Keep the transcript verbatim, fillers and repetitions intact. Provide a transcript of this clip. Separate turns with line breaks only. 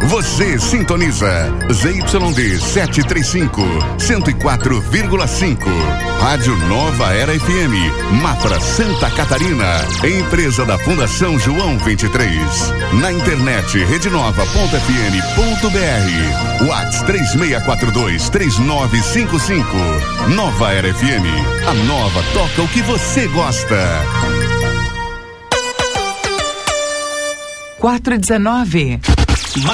Você sintoniza Z Y D setecentos e trinta e cinco, cento e quatro vírgula cinco. Rádio Nova Era F M, Mafra, Santa Catarina. Empresa da Fundação João vinte e três. Na internet rede nova ponto f m ponto b r. WhatsApp três seis quatro dois, três nove cinco cinco. Nova Era F M. A nova toca o que você gosta.
quatro e dezenove.